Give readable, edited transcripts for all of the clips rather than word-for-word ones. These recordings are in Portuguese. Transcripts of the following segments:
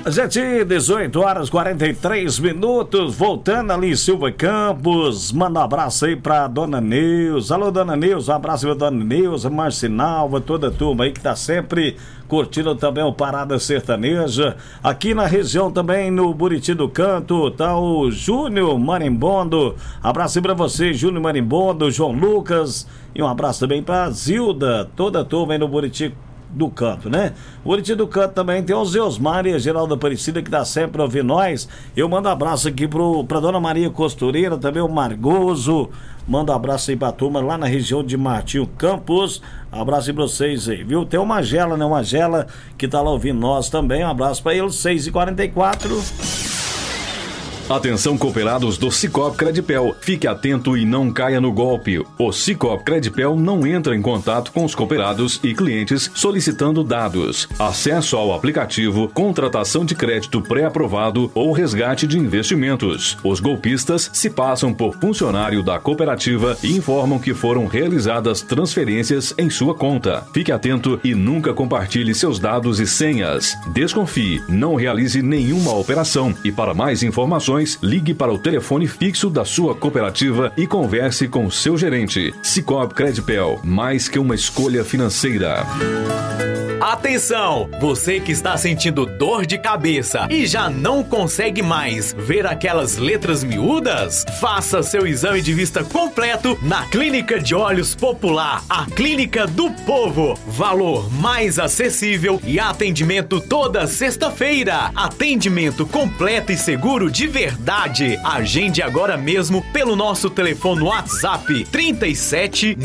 Gente, 18 horas 43 minutos, voltando ali em Silva Campos. Manda um abraço aí pra Dona Neuza. Alô, Dona Neuza, um abraço pra Dona Neuza, Marcinalva, toda a turma aí que tá sempre curtindo também o Parada Sertaneja. Aqui na região também, no Buriti do Canto, tá o Júnior Marimbondo. Abraço aí pra você, Júnior Marimbondo, João Lucas. E um abraço também pra Zilda, toda a turma aí no Buriti do Canto, né? O Buriti do Canto também tem o Zeusmar e a Geralda Aparecida que tá sempre ouvindo nós. Eu mando um abraço aqui pra Dona Maria Costureira, também o Margoso. Manda um abraço aí pra turma lá na região de Martinho Campos. Abraço aí pra vocês aí, viu? Tem o Magela, né? O Magela que tá lá ouvindo nós também. Um abraço pra ele, 6h44. Atenção, cooperados do Sicoob Credipel. Fique atento e não caia no golpe. O Sicoob Credipel não entra em contato com os cooperados e clientes solicitando dados, acesso ao aplicativo, contratação de crédito pré-aprovado ou resgate de investimentos. Os golpistas se passam por funcionário da cooperativa e informam que foram realizadas transferências em sua conta. Fique atento e nunca compartilhe seus dados e senhas. Desconfie, não realize nenhuma operação e para mais informações ligue para o telefone fixo da sua cooperativa e converse com seu gerente. Sicoob Credipel, mais que uma escolha financeira. Atenção! Você que está sentindo dor de cabeça e já não consegue mais ver aquelas letras miúdas? Faça seu exame de vista completo na Clínica de Olhos Popular, a Clínica do Povo. Valor mais acessível e atendimento toda sexta-feira. Atendimento completo e seguro de verdade. Agende agora mesmo pelo nosso telefone WhatsApp 37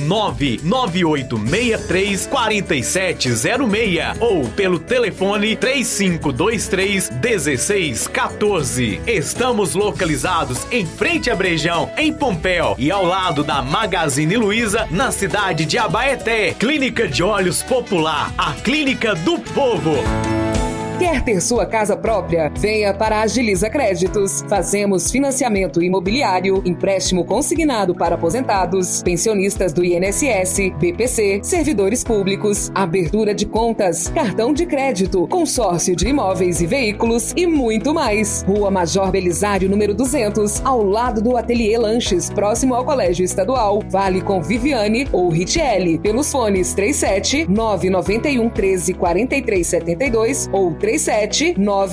99863 4706 ou pelo telefone 3523 1614. Estamos localizados em frente a Brejão, em Pompéu, e ao lado da Magazine Luiza, na cidade de Abaeté. Clínica de Olhos Popular, a Clínica do Povo. Quer ter sua casa própria? Venha para a Agiliza Créditos. Fazemos financiamento imobiliário, empréstimo consignado para aposentados, pensionistas do INSS, BPC, servidores públicos, abertura de contas, cartão de crédito, consórcio de imóveis e veículos e muito mais. Rua Major Belisário, número 200, ao lado do Ateliê Lanches, próximo ao Colégio Estadual. Fale com Viviane ou Richelle pelos fones 37 991 13 43 72 ou 37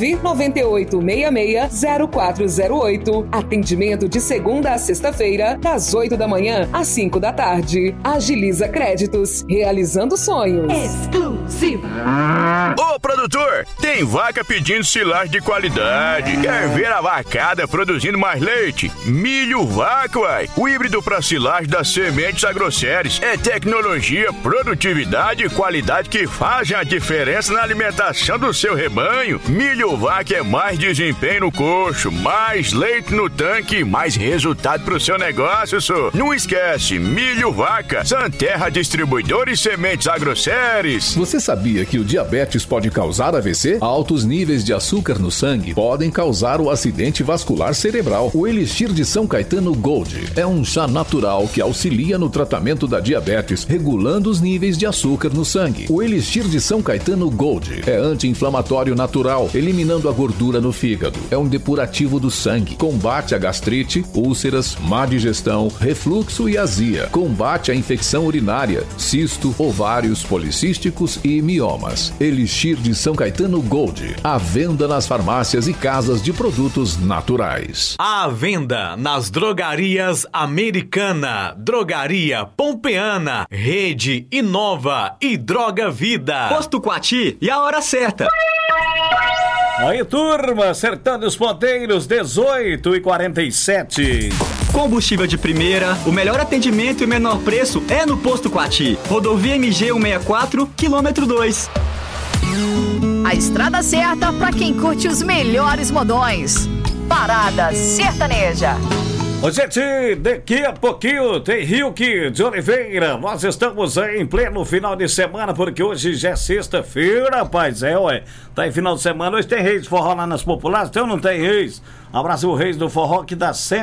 998 66 0408. Atendimento de segunda a sexta-feira, das 8 da manhã às 5 da tarde. Agiliza Créditos, realizando sonhos. Exclusiva. Ô produtor, tem vaca pedindo silagem de qualidade. Quer ver a vacada produzindo mais leite? Milho Vaca, uai. O híbrido para silagem das Sementes Agroceres. É tecnologia, produtividade e qualidade que fazem a diferença na alimentação do seu rebanho. Milho Vaca é mais desempenho no coxo, mais leite no tanque, mais resultado pro seu negócio, só. Não esquece, Milho Vaca, Santerra Distribuidor e Sementes Agroceres. Você sabia que o diabetes pode causar AVC? Altos níveis de açúcar no sangue podem causar o acidente vascular cerebral. O Elixir de São Caetano Gold é um chá natural que auxilia no tratamento da diabetes, regulando os níveis de açúcar no sangue. O Elixir de São Caetano Gold é anti-inflamatório natural, eliminando a gordura no fígado. É um depurativo do sangue, combate a gastrite, úlceras, má digestão, refluxo e azia. Combate a infecção urinária, cisto, ovários policísticos e miomas. Elixir de São Caetano Gold. À venda nas farmácias e casas de produtos naturais. À venda nas drogarias Americana, Drogaria Pompeana, Rede Inova e Droga Vida. Posto Quati e a hora certa. Aí, turma, acertando os ponteiros, 18h47. Combustível de primeira, o melhor atendimento e o menor preço é no Posto Quati. Rodovia MG 164, quilômetro 2. A estrada certa para quem curte os melhores modões. Parada Sertaneja. Ô, gente, daqui a pouquinho tem Rilke de Oliveira. Nós estamos aí em pleno final de semana, porque hoje já é sexta-feira, rapaz. Ué. Tá em final de semana. Hoje tem Reis do Forró lá nas populares, então não tem Reis. Abraço o Reis do Forró que dá sempre